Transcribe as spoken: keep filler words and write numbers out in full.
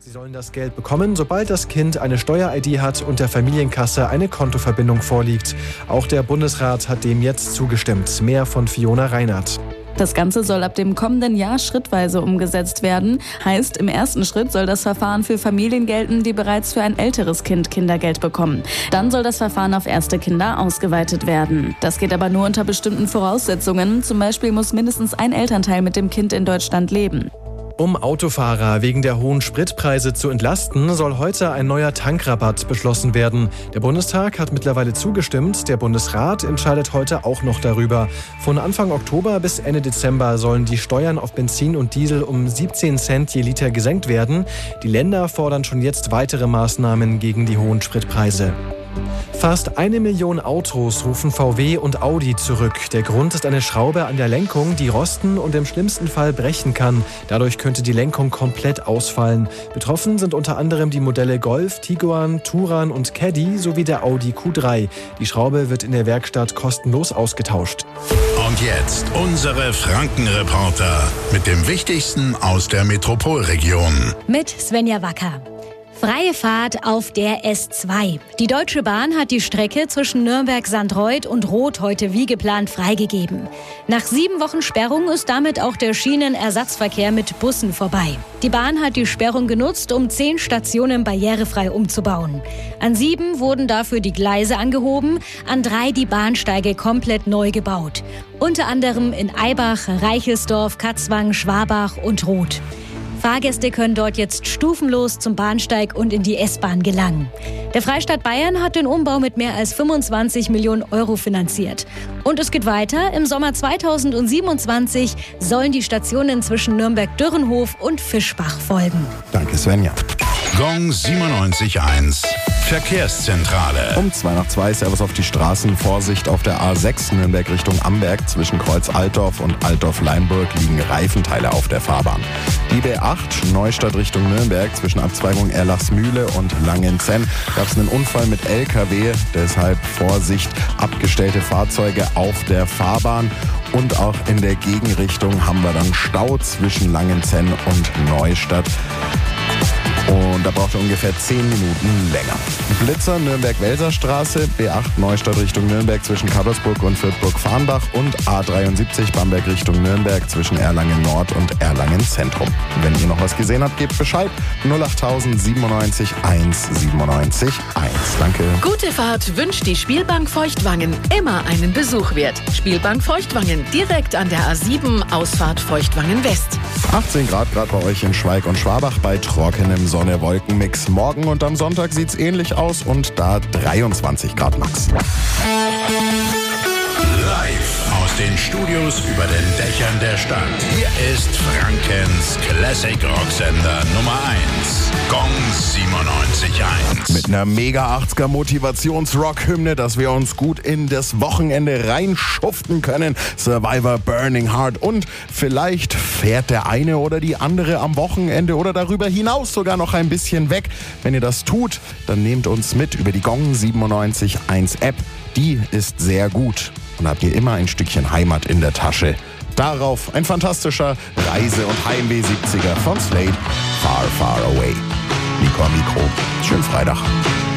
Sie sollen das Geld bekommen, sobald das Kind eine Steuer-I D hat und der Familienkasse eine Kontoverbindung vorliegt. Auch der Bundesrat hat dem jetzt zugestimmt. Mehr von Fiona Reinhardt. Das Ganze soll ab dem kommenden Jahr schrittweise umgesetzt werden. Heißt, im ersten Schritt soll das Verfahren für Familien gelten, die bereits für ein älteres Kind Kindergeld bekommen. Dann soll das Verfahren auf erste Kinder ausgeweitet werden. Das geht aber nur unter bestimmten Voraussetzungen. Zum Beispiel muss mindestens ein Elternteil mit dem Kind in Deutschland leben. Um Autofahrer wegen der hohen Spritpreise zu entlasten, soll heute ein neuer Tankrabatt beschlossen werden. Der Bundestag hat mittlerweile zugestimmt, der Bundesrat entscheidet heute auch noch darüber. Von Anfang Oktober bis Ende Dezember sollen die Steuern auf Benzin und Diesel um siebzehn Cent je Liter gesenkt werden. Die Länder fordern schon jetzt weitere Maßnahmen gegen die hohen Spritpreise. Fast eine Million Autos rufen V W und Audi zurück. Der Grund ist eine Schraube an der Lenkung, die rosten und im schlimmsten Fall brechen kann. Dadurch könnte die Lenkung komplett ausfallen. Betroffen sind unter anderem die Modelle Golf, Tiguan, Touran und Caddy sowie der Audi Q drei. Die Schraube wird in der Werkstatt kostenlos ausgetauscht. Und jetzt unsere Franken-Reporter mit dem Wichtigsten aus der Metropolregion. Mit Svenja Wacker. Freie Fahrt auf der S zwei. Die Deutsche Bahn hat die Strecke zwischen Nürnberg-Sandreuth und Roth heute wie geplant freigegeben. Nach sieben Wochen Sperrung ist damit auch der Schienenersatzverkehr mit Bussen vorbei. Die Bahn hat die Sperrung genutzt, um zehn Stationen barrierefrei umzubauen. An sieben wurden dafür die Gleise angehoben, an drei die Bahnsteige komplett neu gebaut. Unter anderem in Eibach, Reichelsdorf, Katzwang, Schwabach und Roth. Fahrgäste können dort jetzt stufenlos zum Bahnsteig und in die S-Bahn gelangen. Der Freistaat Bayern hat den Umbau mit mehr als fünfundzwanzig Millionen Euro finanziert. Und es geht weiter. Im Sommer zweitausendsiebenundzwanzig sollen die Stationen zwischen Nürnberg-Dürrenhof und Fischbach folgen. Danke, Svenja. Gong siebenundneunzig Komma eins. Verkehrszentrale. Um zwei nach zwei, Servus auf die Straßen. Vorsicht auf der A sechs Nürnberg Richtung Amberg. Zwischen Kreuz Altdorf und Altdorf-Leinburg liegen Reifenteile auf der Fahrbahn. Die B acht Neustadt Richtung Nürnberg. Zwischen Abzweigung Erlachsmühle und Langenzenn gab es einen Unfall mit L K W. Deshalb Vorsicht, abgestellte Fahrzeuge auf der Fahrbahn. Und auch in der Gegenrichtung haben wir dann Stau zwischen Langenzenn und Neustadt. Und da braucht er ungefähr zehn Minuten länger. Blitzer Nürnberg-Welser-Straße, B acht Neustadt Richtung Nürnberg zwischen Kabersburg und Fürthburg-Farnbach und A dreiundsiebzig Bamberg Richtung Nürnberg zwischen Erlangen-Nord und Erlangen-Zentrum. Wenn ihr noch was gesehen habt, gebt Bescheid. null acht siebenundneunzig eins siebenundneunzig eins. Danke. Gute Fahrt wünscht die Spielbank Feuchtwangen. Immer einen Besuch wert. Spielbank Feuchtwangen, direkt an der A sieben, Ausfahrt Feuchtwangen West. achtzehn Grad gerade bei euch in Schweig und Schwabach bei trockenem Sonne-Wolken-Mix. Morgen und am Sonntag sieht's ähnlich aus und da dreiundzwanzig Grad max. Live aus den Studios über den Dächern der Stadt. Hier ist Frankens Classic Rocksender Nummer eins. Gong siebenundneunzig Komma eins. Mit einer mega achtziger Motivations-Rock-Hymne, dass wir uns gut in das Wochenende reinschuften können. Survivor Burning Heart. Und vielleicht fährt der eine oder die andere am Wochenende oder darüber hinaus sogar noch ein bisschen weg. Wenn ihr das tut, dann nehmt uns mit über die Gong siebenundneunzig Komma eins App. Die ist sehr gut. Und habt ihr immer ein Stückchen Heimat in der Tasche. Darauf ein fantastischer Reise- und Heimweh-siebziger von Slade, Far, Far Away. Nico am Mikro. Schönen Freitag.